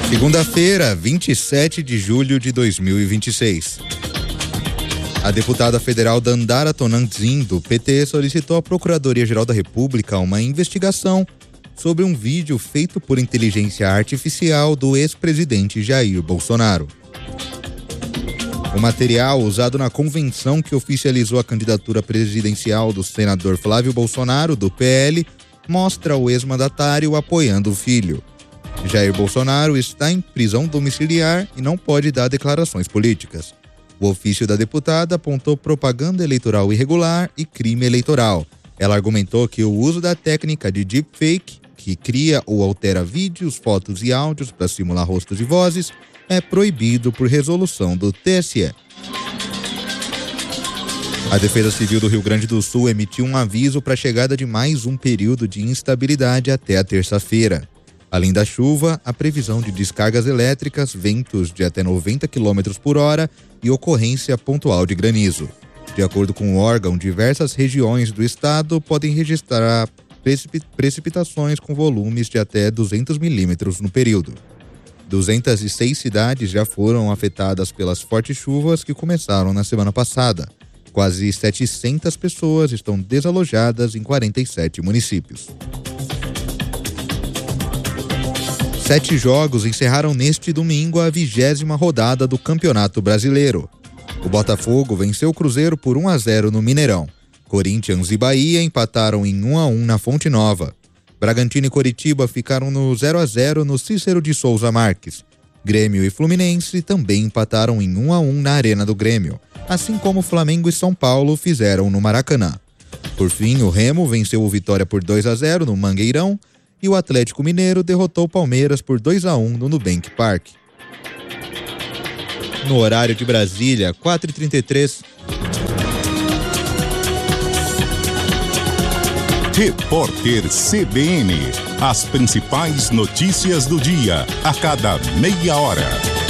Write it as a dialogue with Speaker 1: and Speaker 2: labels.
Speaker 1: Segunda-feira, 27 de julho de 2026. A deputada federal Dandara Tonantzin, do PT, solicitou à Procuradoria-Geral da República uma investigação sobre um vídeo feito por inteligência artificial do ex-presidente Jair Bolsonaro. O material usado na convenção que oficializou a candidatura presidencial do senador Flávio Bolsonaro, do PL, mostra o ex-mandatário apoiando o filho. Jair Bolsonaro está em prisão domiciliar e não pode dar declarações políticas. O ofício da deputada apontou propaganda eleitoral irregular e crime eleitoral. Ela argumentou que o uso da técnica de deepfake, que cria ou altera vídeos, fotos e áudios para simular rostos e vozes, é proibido por resolução do TSE. A Defesa Civil do Rio Grande do Sul emitiu um aviso para a chegada de mais um período de instabilidade até a terça-feira. Além da chuva, a previsão de descargas elétricas, ventos de até 90 km por hora e ocorrência pontual de granizo. De acordo com o órgão, diversas regiões do estado podem registrar precipitações com volumes de até 200 milímetros no período. 206 cidades já foram afetadas pelas fortes chuvas que começaram na semana passada. Quase 700 pessoas estão desalojadas em 47 municípios. 7 jogos encerraram neste domingo a 20ª rodada do Campeonato Brasileiro. O Botafogo venceu o Cruzeiro por 1-0 no Mineirão. Corinthians e Bahia empataram em 1-1 na Fonte Nova. Bragantino e Coritiba ficaram no 0-0 no Cícero de Souza Marques. Grêmio e Fluminense também empataram em 1-1 na Arena do Grêmio, assim como Flamengo e São Paulo fizeram no Maracanã. Por fim, o Remo venceu o Vitória por 2-0 no Mangueirão e o Atlético Mineiro derrotou o Palmeiras por 2-1 no Nubank Park. No horário de Brasília, 4h33.
Speaker 2: Repórter CBN. As principais notícias do dia, a cada meia hora.